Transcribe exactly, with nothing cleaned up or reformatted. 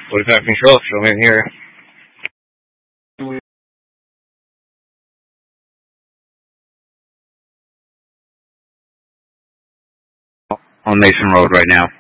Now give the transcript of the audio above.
forty-five control, show me here. On Mason Road right now.